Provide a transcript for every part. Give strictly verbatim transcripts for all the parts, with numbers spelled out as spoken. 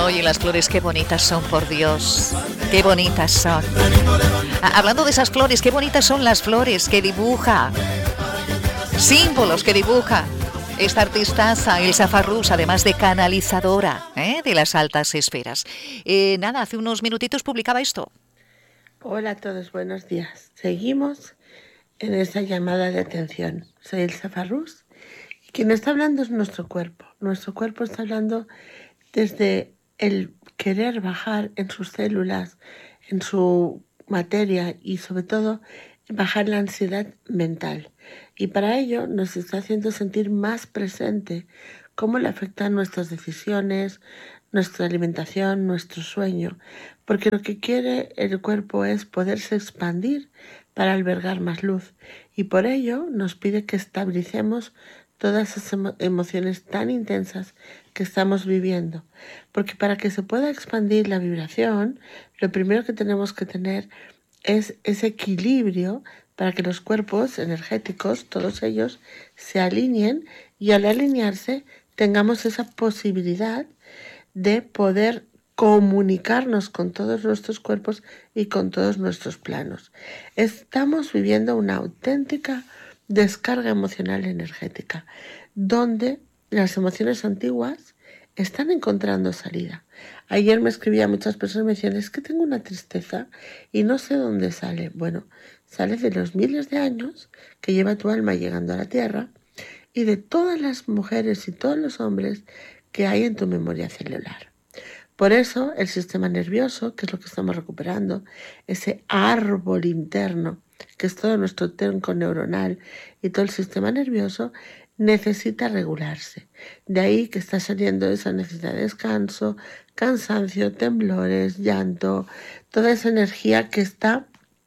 Oye, las flores qué bonitas son, por Dios. Qué bonitas son. Ah, hablando de esas flores, qué bonitas son las flores que dibuja. Símbolos que dibuja esta artistaza, Elsa Farrús, además de canalizadora, ¿eh?, de las altas esferas. Eh, nada, hace unos minutitos publicaba esto. Hola a todos, buenos días. Seguimos en esa llamada de atención. Soy Elsa Farrús y quien está hablando es nuestro cuerpo. Nuestro cuerpo está hablando desde el querer bajar en sus células, en su materia y sobre todo bajar la ansiedad mental. Y para ello nos está haciendo sentir más presente cómo le afectan nuestras decisiones, nuestra alimentación, nuestro sueño, porque lo que quiere el cuerpo es poderse expandir para albergar más luz y por ello nos pide que estabilicemos todas esas emo- emociones tan intensas que estamos viviendo, porque para que se pueda expandir la vibración, lo primero que tenemos que tener es ese equilibrio para que los cuerpos energéticos, todos ellos, se alineen y al alinearse tengamos esa posibilidad de poder comunicarnos con todos nuestros cuerpos y con todos nuestros planos. Estamos viviendo una auténtica descarga emocional energética, donde las emociones antiguas están encontrando salida. Ayer me escribía muchas personas y me decían, es que tengo una tristeza y no sé dónde sale. Bueno, sale de los miles de años que lleva tu alma llegando a la tierra y de todas las mujeres y todos los hombres que hay en tu memoria celular. Por eso el sistema nervioso, que es lo que estamos recuperando, ese árbol interno, que es todo nuestro tronco neuronal y todo el sistema nervioso, necesita regularse. De ahí que está saliendo esa necesidad de descanso, cansancio, temblores, llanto, toda esa energía que está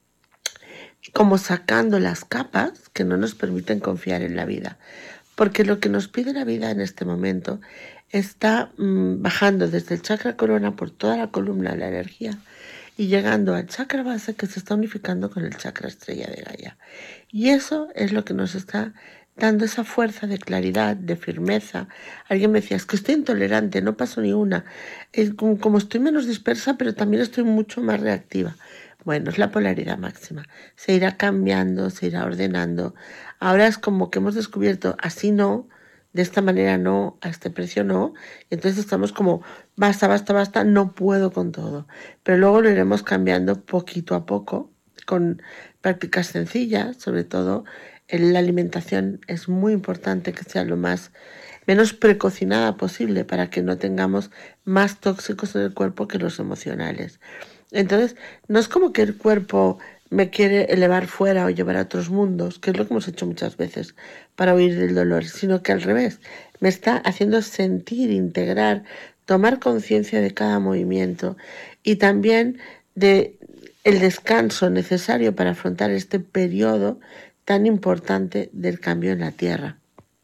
como sacando las capas que no nos permiten confiar en la vida. Porque lo que nos pide la vida en este momento está mmm, bajando desde el chakra corona por toda la columna de la energía y llegando al chakra base que se está unificando con el chakra estrella de Gaia. Y eso es lo que nos está dando esa fuerza de claridad, de firmeza. Alguien me decía, es que estoy intolerante, no paso ni una. Es como, como estoy menos dispersa, pero también estoy mucho más reactiva. Bueno, es la polaridad máxima. Se irá cambiando, se irá ordenando. Ahora es como que hemos descubierto, así no, de esta manera no, a este precio no. Y entonces estamos como, basta, basta, basta, no puedo con todo. Pero luego lo iremos cambiando poquito a poco, con prácticas sencillas, sobre todo en la alimentación es muy importante que sea lo más menos precocinada posible para que no tengamos más tóxicos en el cuerpo que los emocionales. Entonces, no es como que el cuerpo me quiere elevar fuera o llevar a otros mundos, que es lo que hemos hecho muchas veces para huir del dolor, sino que al revés, me está haciendo sentir, integrar, tomar conciencia de cada movimiento y también de el descanso necesario para afrontar este periodo tan importante del cambio en la Tierra.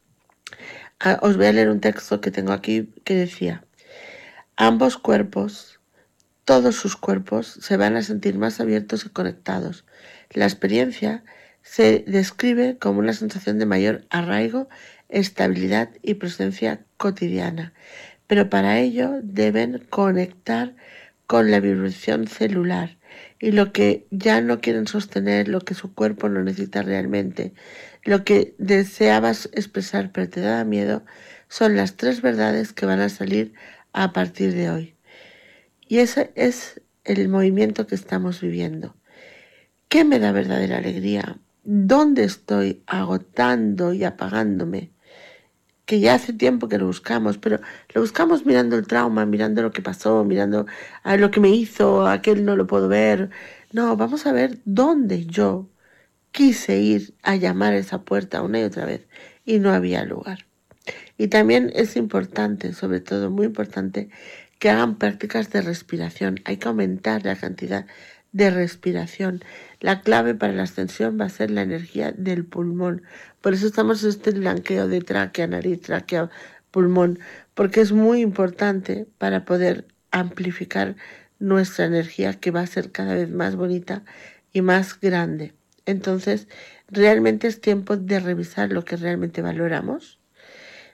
Ah, os voy a leer un texto que tengo aquí que decía, ambos cuerpos, todos sus cuerpos se van a sentir más abiertos y conectados. La experiencia se describe como una sensación de mayor arraigo, estabilidad y presencia cotidiana, pero para ello deben conectar con la vibración celular y lo que ya no quieren sostener, lo que su cuerpo no necesita realmente, lo que deseabas expresar pero te da miedo, son las tres verdades que van a salir a partir de hoy. Y ese es el movimiento que estamos viviendo. ¿Qué me da verdadera alegría? ¿Dónde estoy agotando y apagándome? Que ya hace tiempo que lo buscamos, pero lo buscamos mirando el trauma, mirando lo que pasó, mirando a lo que me hizo, aquel no lo puedo ver. No, vamos a ver dónde yo quise ir a llamar a esa puerta una y otra vez y no había lugar. Y también es importante, sobre todo muy importante, que hagan prácticas de respiración. Hay que aumentar la cantidad de respiración. La clave para la ascensión va a ser la energía del pulmón. Por eso estamos en este blanqueo de tráquea, nariz, tráquea, pulmón, porque es muy importante para poder amplificar nuestra energía, que va a ser cada vez más bonita y más grande. Entonces, realmente es tiempo de revisar lo que realmente valoramos,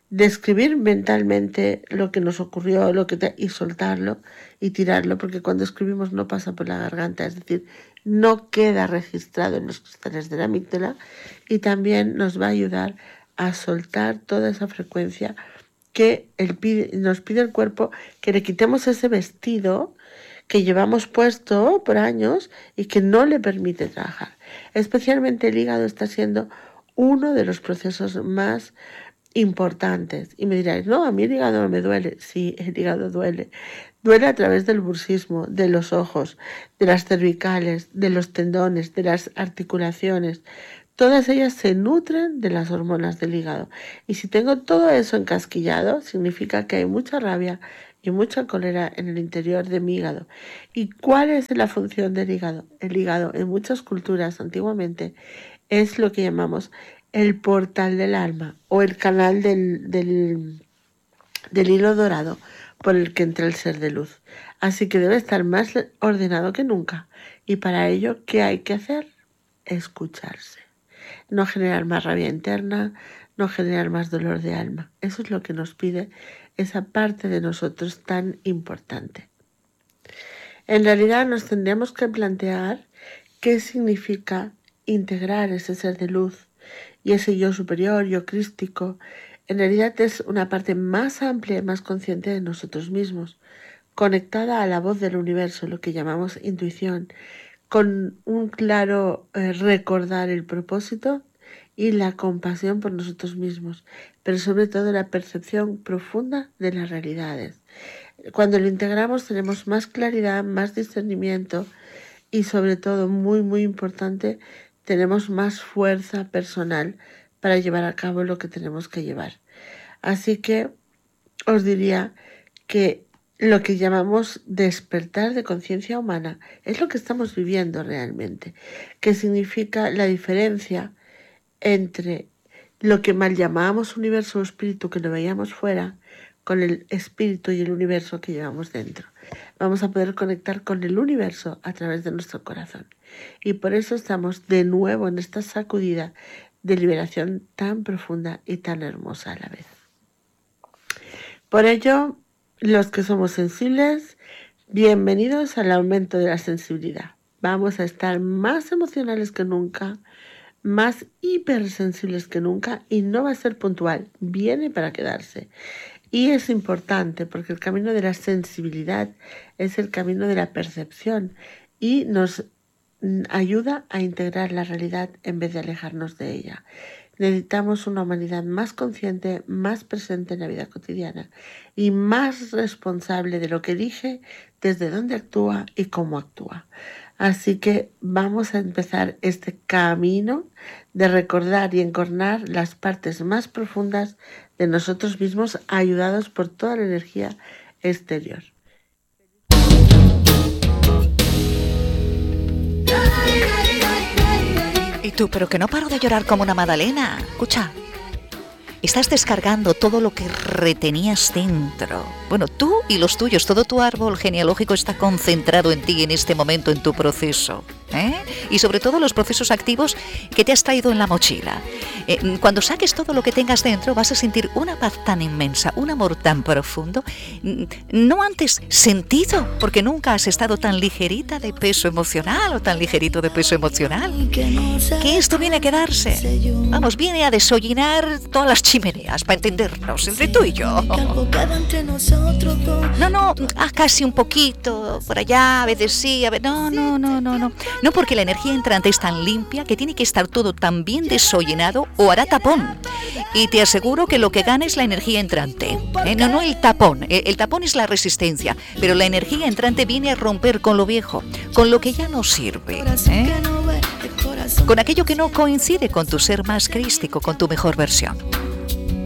describir mentalmente lo que nos ocurrió lo que te, y soltarlo y tirarlo, porque cuando escribimos no pasa por la garganta, es decir, no queda registrado en los cristales de la amígdala, y también nos va a ayudar a soltar toda esa frecuencia que el pide, nos pide el cuerpo, que le quitemos ese vestido que llevamos puesto por años y que no le permite trabajar. Especialmente el hígado está siendo uno de los procesos más importantes. Y me diráis, no, a mí el hígado no me duele. Sí, el hígado duele. Duele a través del bursismo, de los ojos, de las cervicales, de los tendones, de las articulaciones. Todas ellas se nutren de las hormonas del hígado. Y si tengo todo eso encasquillado, significa que hay mucha rabia y mucha cólera en el interior de mi hígado. ¿Y cuál es la función del hígado? El hígado en muchas culturas antiguamente es lo que llamamos el portal del alma o el canal del, del, del hilo dorado por el que entra el ser de luz. Así que debe estar más ordenado que nunca. Y para ello, ¿qué hay que hacer? Escucharse. No generar más rabia interna, no generar más dolor de alma. Eso es lo que nos pide esa parte de nosotros tan importante. En realidad nos tendríamos que plantear qué significa integrar ese ser de luz y ese yo superior, yo crístico. En realidad es una parte más amplia y más consciente de nosotros mismos, conectada a la voz del universo, lo que llamamos intuición, con un claro eh, recordar el propósito y la compasión por nosotros mismos, pero sobre todo la percepción profunda de las realidades. Cuando lo integramos tenemos más claridad, más discernimiento y sobre todo, muy muy importante, tenemos más fuerza personal para llevar a cabo lo que tenemos que llevar. Así que os diría que lo que llamamos despertar de conciencia humana es lo que estamos viviendo realmente, que significa la diferencia entre lo que mal llamábamos universo o espíritu, que lo veíamos fuera, con el espíritu y el universo que llevamos dentro. Vamos a poder conectar con el universo a través de nuestro corazón. Y por eso estamos de nuevo en esta sacudida de liberación tan profunda y tan hermosa a la vez. Por ello, los que somos sensibles, bienvenidos al aumento de la sensibilidad. Vamos a estar más emocionales que nunca, más hipersensibles que nunca, y no va a ser puntual, viene para quedarse. Y es importante porque el camino de la sensibilidad es el camino de la percepción y nos ayuda a integrar la realidad en vez de alejarnos de ella. Necesitamos una humanidad más consciente, más presente en la vida cotidiana y más responsable de lo que elige, desde dónde actúa y cómo actúa. Así que vamos a empezar este camino de recordar y encarnar las partes más profundas de nosotros mismos, ayudados por toda la energía exterior. Y tú, pero que no paro de llorar como una magdalena. Escucha, estás descargando todo lo que retenías dentro. Bueno, tú y los tuyos, todo tu árbol genealógico está concentrado en ti en este momento, en tu proceso, ¿eh? Y sobre todo los procesos activos que te has traído en la mochila. Eh, cuando saques todo lo que tengas dentro, vas a sentir una paz tan inmensa, un amor tan profundo, no antes sentido, porque nunca has estado tan ligerita de peso emocional o tan ligerito de peso emocional, que esto viene a quedarse. Vamos, viene a desollinar todas las chimeneas, para entendernos, entre tú y yo. No, no, ah, casi un poquito, por allá, a veces sí, a veces... No, no, no, no, no. No, porque la energía entrante es tan limpia que tiene que estar todo tan bien desollinado o hará tapón. Y te aseguro que lo que gana es la energía entrante. ¿eh? No, no el tapón. El, el tapón es la resistencia, pero la energía entrante viene a romper con lo viejo, con lo que ya no sirve. ¿eh? Con aquello que no coincide con tu ser más crístico, con tu mejor versión.